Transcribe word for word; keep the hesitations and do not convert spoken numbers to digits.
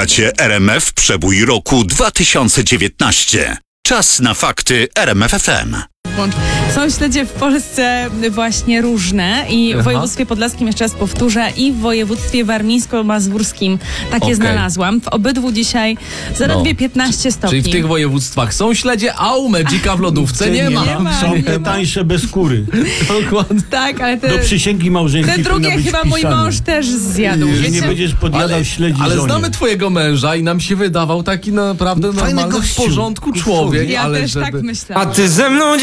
Oglądacie R M F Przebój roku dwa tysiące dziewiętnaście. Czas na fakty R M F F M. Są śledzie w Polsce właśnie różne i w Aha. województwie podlaskim, jeszcze raz powtórzę, i w województwie warmińsko-mazurskim takie Okej. znalazłam. W obydwu dzisiaj zaledwie No. piętnaście stopni. Czyli w tych województwach są śledzie, a u Magica w lodówce nie ma. Nie ma. Są te tańsze bez skóry. Dokładnie. Tak, ale te, Do przysięgi małżeńskiej te drugie powinno być chyba mój wpisane, mąż też zjadł. że nie Wiecie? będziesz podjadał Ale, śledzi ale żonie. znamy twojego męża i nam się wydawał taki naprawdę normalny, w gościu. porządku człowiek. Ja ale też żeby... tak myślałam. A ty ze mną